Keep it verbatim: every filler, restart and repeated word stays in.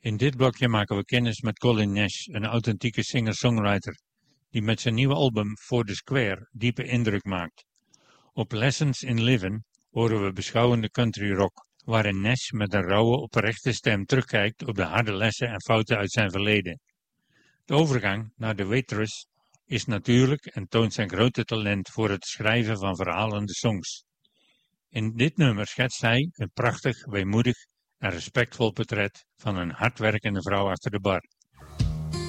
In dit blokje maken we kennis met Colin Nash, een authentieke singer-songwriter, die met zijn nieuwe album For the Square diepe indruk maakt. Op Lessons in Living horen we beschouwende country rock, waarin Nash met een rauwe, oprechte stem terugkijkt op de harde lessen en fouten uit zijn verleden. De overgang naar The Waitress is natuurlijk en toont zijn grote talent voor het schrijven van verhalende songs. In dit nummer schetst hij een prachtig, weemoedig en respectvol portret van een hardwerkende vrouw achter de bar.